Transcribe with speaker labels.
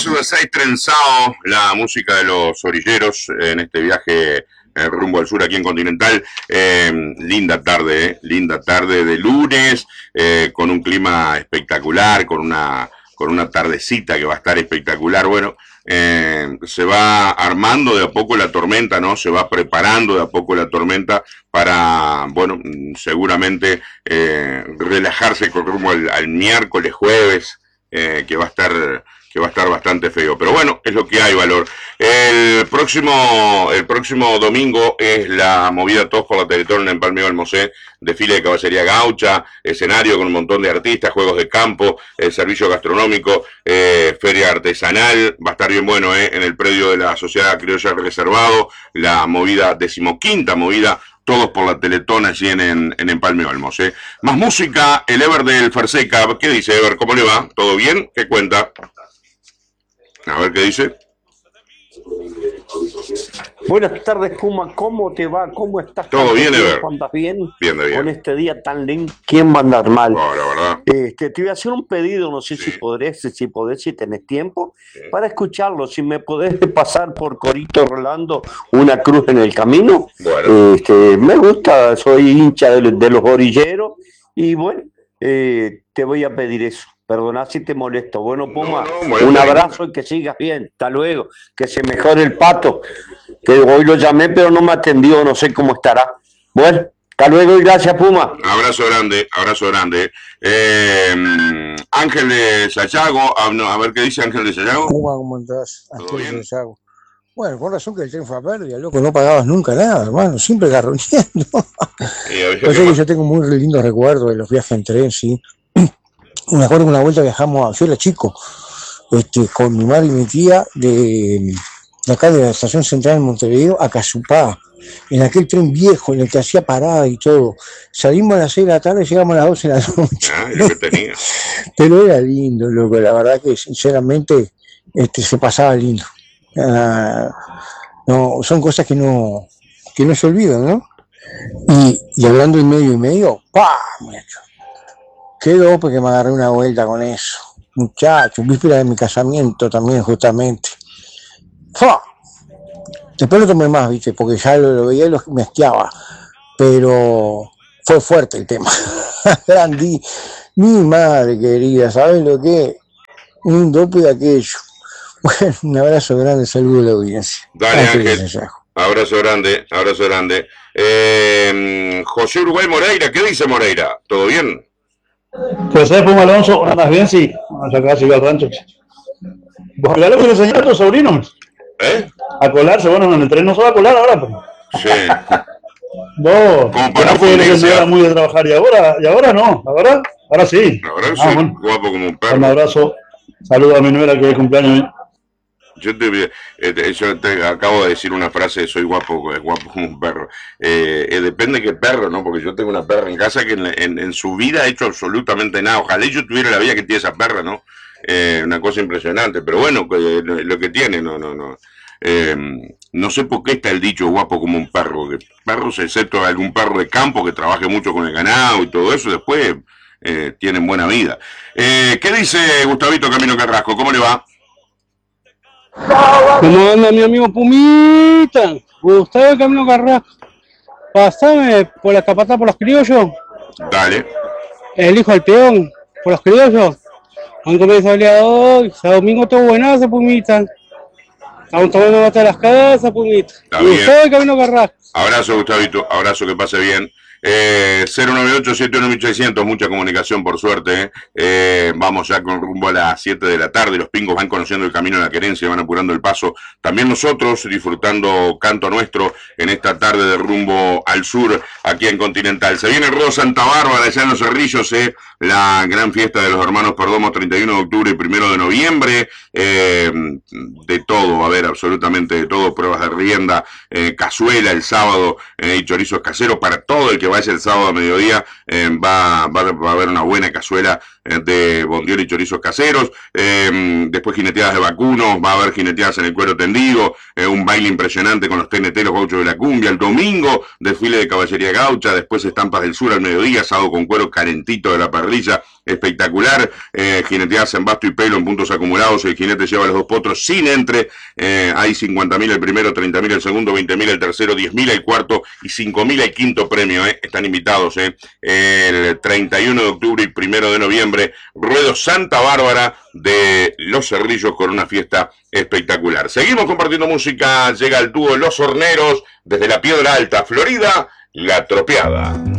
Speaker 1: Eso de seis trenzado, la música de los orilleros en este viaje rumbo al sur aquí en Continental. Linda tarde de lunes, con un clima espectacular, con una tardecita que va a estar espectacular. Bueno, se va armando de a poco la tormenta, ¿no? Se va preparando de a poco la tormenta para, bueno, seguramente relajarse con rumbo al miércoles, jueves, que va a estar bastante feo. Pero bueno, es lo que hay, Valor. El próximo domingo es la movida Todos por la Teletón en Palmeo Almocé, desfile de caballería gaucha, escenario con un montón de artistas, juegos de campo, servicio gastronómico, feria artesanal. Va a estar bien bueno, en el predio de la Sociedad Criolla Reservado, la movida, 15ª movida Todos por la Teletón allí en Empalme Olmos. Más música, el Ever del Ferseca. ¿Qué dice, Ever? ¿Cómo le va? ¿Todo bien? ¿Qué cuenta? A ver qué dice.
Speaker 2: Buenas tardes, Puma. ¿Cómo te va? ¿Cómo estás?
Speaker 1: Todo bien, Ever.
Speaker 2: ¿Andas bien?
Speaker 1: Bien.
Speaker 2: Con este día tan lindo. ¿Quién va a andar mal?
Speaker 1: No, la verdad.
Speaker 2: Te voy a hacer un pedido, no sé si podés, si tenés tiempo, para escucharlo. Si me podés pasar por Corito Rolando Una Cruz en el Camino.
Speaker 1: Bueno.
Speaker 2: Me gusta, soy hincha de los orilleros y bueno, te voy a pedir eso. Perdona si te molesto. Bueno, Puma, un abrazo y que sigas bien. Hasta luego. Que se mejore el Pato. Que hoy lo llamé, pero no me atendió. No sé cómo estará. Bueno, hasta luego y gracias, Puma.
Speaker 1: Abrazo grande, abrazo grande. Ángel de Sayago. A ver qué dice Ángel de Sayago.
Speaker 3: Puma, ¿cómo andás? Ángel de Sayago. Bueno, con razón que el tren fue a pérdida, loco, no pagabas nunca nada, hermano, siempre garroneando. Yo sé que yo tengo muy lindos recuerdos de los viajes en tren, sí. Me acuerdo que una vuelta viajamos, yo era chico, con mi madre y mi tía, de acá de la estación central en Montevideo a Casupá, en aquel tren viejo en el que hacía parada y todo. Salimos a las 6 de la tarde y llegamos a las 12 de la noche.
Speaker 1: Yo que tenía.
Speaker 3: Pero era lindo, loco, la verdad que sinceramente se pasaba lindo. No, son cosas que no se olvidan, ¿no? Y hablando de medio y medio, ¡pah! Quedó porque me agarré una vuelta con eso. Muchacho, víspera de mi casamiento también, justamente. ¡Fua! Después lo tomé más, ¿viste? Porque ya lo veía y me asqueaba. Pero fue fuerte el tema. Grandí. Mi madre querida, ¿sabes lo que es? Un dope de aquello. Bueno, un abrazo grande, saludo a la audiencia.
Speaker 1: Dale, Ángel. Abrazo grande, abrazo grande. José Uruguay Moreira, ¿qué dice Moreira? ¿Todo bien?
Speaker 4: José Puma Alonso, ¿andas bien? Sí, vamos acá, sigo al rancho. ¿Vos lo que le enseñaste a tus sobrinos? A colarse, bueno, en el tren no se va a colar ahora, pues.
Speaker 1: Sí.
Speaker 4: Vos,
Speaker 1: como para
Speaker 4: no era muy de trabajar, y ahora no, ahora sí.
Speaker 1: Ahora sí, bueno. Guapo como un perro.
Speaker 4: Un abrazo, saludo a mi nuera que es cumpleaños.
Speaker 1: Yo te acabo de decir una frase, soy guapo como un perro. Depende de qué perro, ¿no? Porque yo tengo una perra en casa que en su vida ha hecho absolutamente nada. Ojalá yo tuviera la vida que tiene esa perra, ¿no? Una cosa impresionante. Pero bueno, lo que tiene, no. No sé por qué está el dicho guapo como un perro. Que perros, excepto algún perro de campo que trabaje mucho con el ganado y todo eso, después tienen buena vida. ¿Qué dice Gustavito Camino Carrasco? ¿Cómo le va?
Speaker 5: ¿Cómo anda mi amigo Pumita? Gustavo Camino Carrasco. Pasame por la escapata por los criollos.
Speaker 1: Dale.
Speaker 5: El hijo del peón, por los criollos. Han comenzado el día de hoy. O domingo todo buenazo, Pumita. Estamos tomando mate a las casas, Pumita. Gustavo Camino Carrasco.
Speaker 1: Abrazo, Gustavito. Abrazo, que pase bien. 098-71600, mucha comunicación por suerte. Vamos ya con rumbo a las 7 de la tarde. Los pingos van conociendo el camino de la querencia, van apurando el paso. También nosotros disfrutando canto nuestro en esta tarde de rumbo al sur, aquí en Continental. Se viene Rodo Santa Bárbara, allá en Los Cerrillos, la gran fiesta de los hermanos Perdomo, 31 de octubre y 1 de noviembre. De todo, va a haber absolutamente de todo, pruebas de rienda, cazuela el sábado y chorizos caseros para todo el que vaya el sábado a mediodía. Va a haber una buena cazuela de bondiola y chorizos caseros, después jineteadas de vacunos, va a haber jineteadas en el cuero tendido, un baile impresionante con los TNT, los gauchos de la cumbia, el domingo desfile de caballería gaucha, después estampas del sur al mediodía, asado con cuero calentito de la parrilla, espectacular, jineteadas en basto y pelo en puntos acumulados, el jinete lleva los 2 potros sin entre, hay 50.000 el primero, 30.000 el segundo, 20.000 el tercero, 10.000 el cuarto y 5.000 el quinto premio, están invitados, el 31 de octubre y 1 de noviembre, ruedo Santa Bárbara de Los Cerrillos con una fiesta espectacular. Seguimos compartiendo música, llega el dúo Los Horneros desde la Piedra Alta, Florida, La Tropeada.